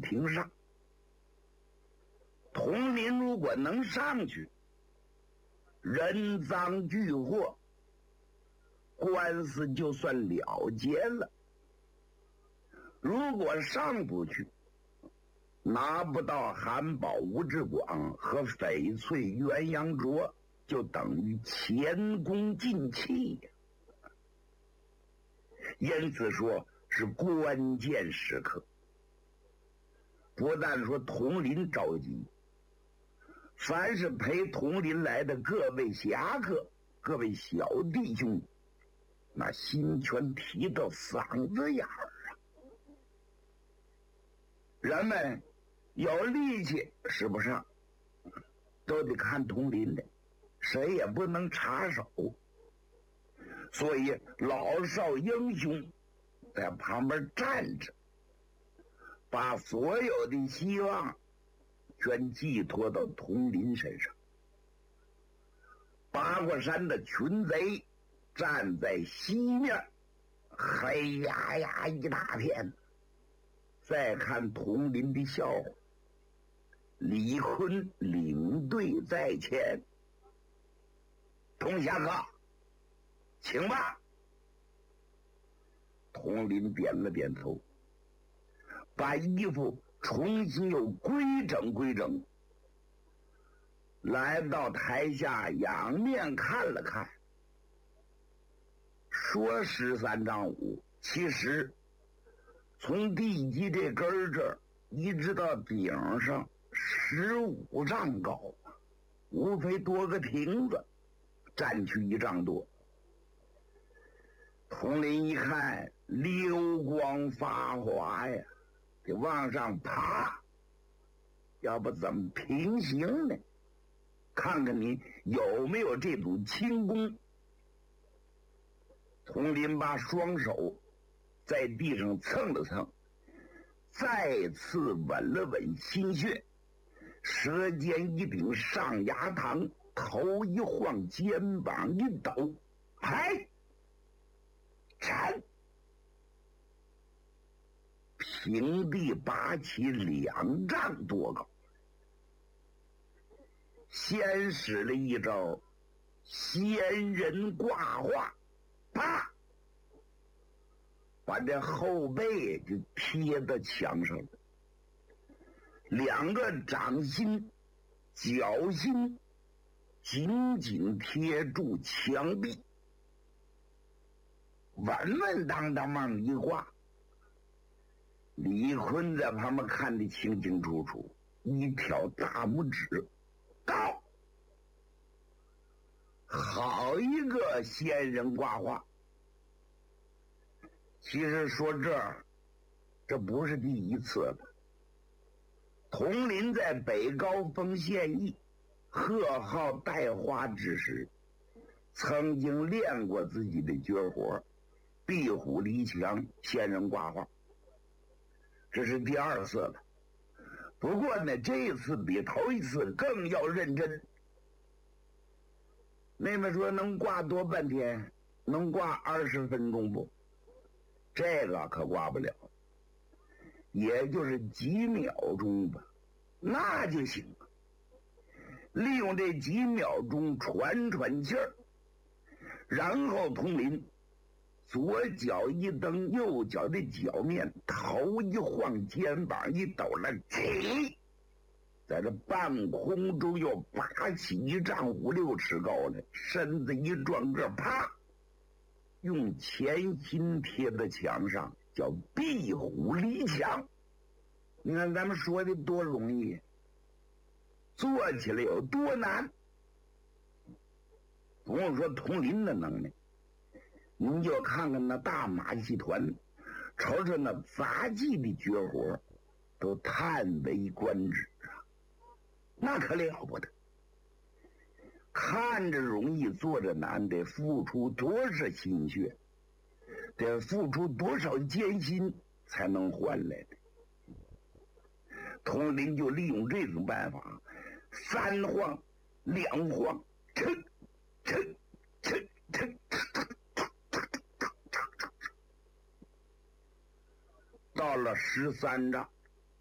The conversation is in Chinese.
庭上。统领如果能上去，人赃俱获，官司就算了结了。如果上不去，拿不到韩宝吴志广和翡翠鸳鸯镯，就等于前功尽弃呀。因此说是关键时刻。不但说统领着急，凡是陪统领来的各位侠客、各位小弟兄，那心全提到嗓子眼儿啊。人们有力气使不上，都得看统领的，谁也不能插手。所以老少英雄在旁边站着，把所有的希望全寄托到统领身上。八卦山的群贼站在西面，黑压压一大片。再看统领的笑话，李坤领队在前，童侠客，请吧。统领点了点头，把衣服重新又规整规整，来到台下仰面看了看，说13丈5，其实从地基这根儿这儿一直到顶上15丈高，无非多个亭子，占去1丈多。统领一看，流光发华呀，得往上爬，要不怎么平行呢？看看你有没有这种轻功。统领把双手在地上蹭了蹭，再次稳了稳心穴，舌尖一顶上牙膛，头一晃，肩膀一抖，嗨，禅，平地拔起2丈多高。先使了一招仙人挂画，啪，把这后背就贴到墙上了，2个掌心、脚心紧紧贴住墙壁，稳稳当当往一挂。李坤在旁边看得清清楚楚，一挑大拇指，到，好一个仙人挂画。其实说这儿，这不是第一次了。统领在北高峰献艺、贺号带花之时，曾经练过自己的绝活壁虎离墙、仙人挂画，这是第2次了。不过呢，这次比头一次更要认真。妹妹说能挂多半天？能挂20分钟不？这个可挂不了，也就是几秒钟吧，那就行了。利用这几秒钟喘喘气儿，然后统领左脚一蹬，右脚的脚面，头一晃，肩膀一抖了，起，在这半空中又拔起1丈5、6尺高来，身子一转个，啪，用前心贴在墙上，叫壁虎离墙。你看咱们说的多容易，做起来有多难。不用说统领的能耐，您就看看那大马戏团，瞅瞅那杂技的绝活，都叹为观止啊，那可了不得。看着容易，做着难，得付出多少心血，得付出多少艰辛才能换来的。统领就利用这种办法，3晃2晃，到了13丈，